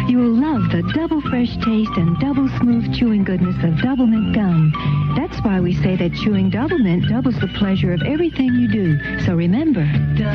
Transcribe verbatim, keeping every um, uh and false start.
You will love the double fresh taste and double smooth chewing goodness of Double Mint gum. That's why we say that chewing Double Mint doubles the pleasure of everything you do. So remember,